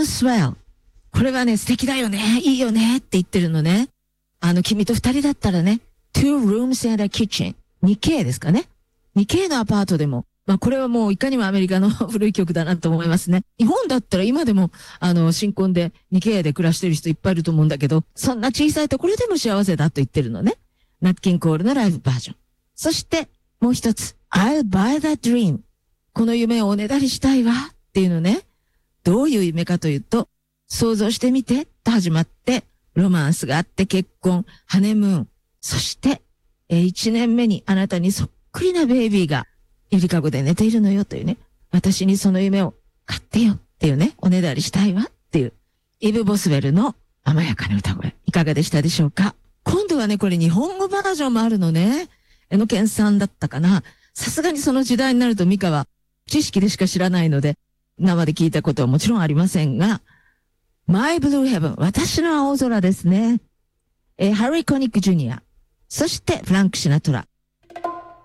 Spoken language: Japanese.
swell。これはね、素敵だよね、いいよねって言ってるのね。君と二人だったらね、two rooms and a kitchen。2K ですかね。2K のアパートでも、まあこれはもういかにもアメリカの古い曲だなと思いますね。日本だったら今でも、新婚で 2K で暮らしてる人いっぱいいると思うんだけど、そんな小さいところでも幸せだと言ってるのね。ナッキンコールのライブバージョン。そして、もう一つ、I'll buy that dream。この夢をおねだりしたいわっていうのね。どういう夢かというと、想像してみてと始まって、ロマンスがあって結婚、ハネムーン。そして、1年目にあなたにそっくりなベイビーがゆりかごで寝ているのよというね。私にその夢を買ってよっていうね。おねだりしたいわっていう。イブ・ボスウェルの甘やかな歌声。いかがでしたでしょうか？今度はね、これ日本語バージョンもあるのね。江野健さんだったかな。さすがにその時代になるとミカは知識でしか知らないので、生で聞いたことはもちろんありませんが、My Blue Heaven、私の青空ですね。ハリー・コニック・ジュニア。そしてフランク・シナトラ。